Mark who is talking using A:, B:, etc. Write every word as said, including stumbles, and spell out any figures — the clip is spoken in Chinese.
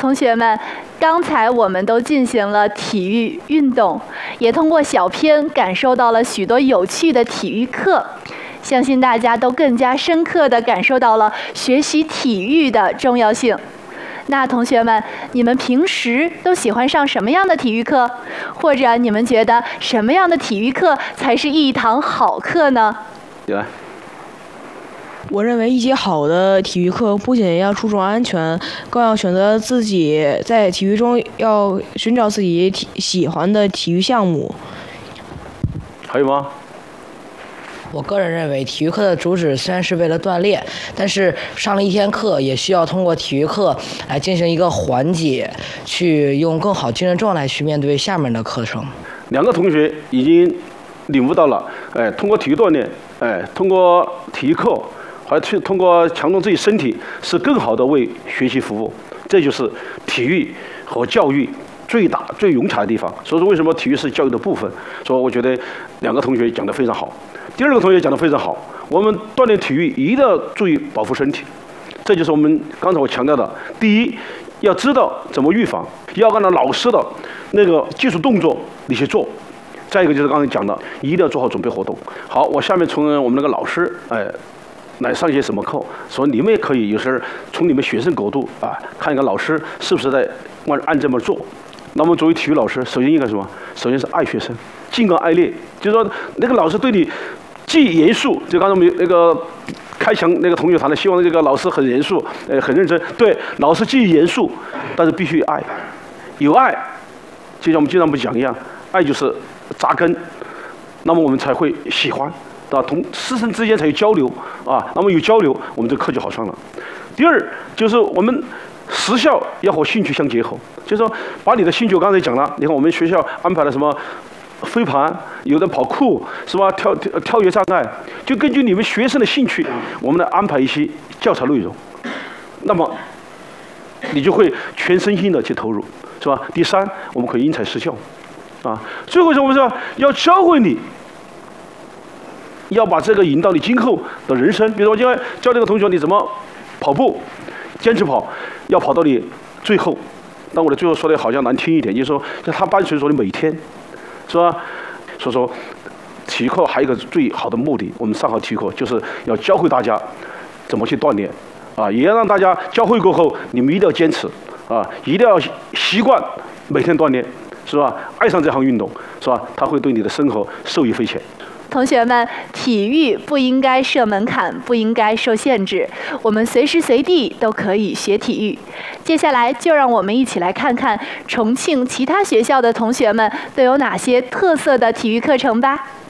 A: 同学们，刚才我们都进行了体育运动，也通过小片感受到了许多有趣的体育课。相信大家都更加深刻地感受到了学习体育的重要性。那同学们，你们平时都喜欢上什么样的体育课？或者你们觉得什么样的体育课才是一堂好课呢？
B: 来，
C: 我认为一节好的体育课不仅要注重安全，更要选择自己在体育中要寻找自己体喜欢的体育项目。
B: 还有吗？
D: 我个人认为，体育课的主旨虽然是为了锻炼，但是上了一天课，也需要通过体育课来进行一个缓解，去用更好精神状态去面对下面的课程。
B: 两个同学已经领悟到了，哎，通过体育锻炼，哎，通过体育课，还去通过强壮自己身体，是更好的为学习服务。这就是体育和教育最大、最融洽的地方。所以说，为什么体育是教育的部分？所以我觉得两个同学讲得非常好。第二个同学讲得非常好，我们锻炼体育一定要注意保护身体，这就是我们刚才我强调的。第一，要知道怎么预防，要按照老师的那个技术动作你去做。再一个就是刚才讲的，一定要做好准备活动。好，我下面从我们那个老师，哎，来上一些什么课，所以你们也可以有时候从你们学生角度啊，看一个老师是不是在按按这么做。那么作为体育老师，首先应该什么？首先是爱学生，敬而爱练，就是说那个老师对你既严肃，就刚才我们那个开强那个同学谈的，希望这个老师很严肃，呃，很认真。对，老师既严肃，但是必须爱，有爱，就像我们经常不讲一样，爱就是扎根，那么我们才会喜欢，对吧？同师生之间才有交流啊，那么有交流，我们这课就好上了。第二就是我们实效要和兴趣相结合，就是说把你的兴趣，我刚才讲了，你看我们学校安排了什么飞盘，有的跑酷是吧？跳跳跳跃障碍，就根据你们学生的兴趣，我们来安排一些教材内容，那么你就会全身心的去投入，是吧？第三，我们可以因材施教，啊，最后是我们说要教会你，要把这个引到你今后的人生。比如说，我今天教这个同学你怎么跑步，坚持跑，要跑到你最后。但我的最后说的好像难听一点，就是说，他伴随着你每天。是吧？所以说，体育课还有一个最好的目的，我们上好体育课就是要教会大家怎么去锻炼，啊，也要让大家教会过后，你们一定要坚持，啊，一定要习惯每天锻炼，是吧？爱上这项运动，是吧？它会对你的生活受益匪浅。
A: 同学们，体育不应该设门槛，不应该受限制，我们随时随地都可以学体育。接下来就让我们一起来看看重庆其他学校的同学们都有哪些特色的体育课程吧。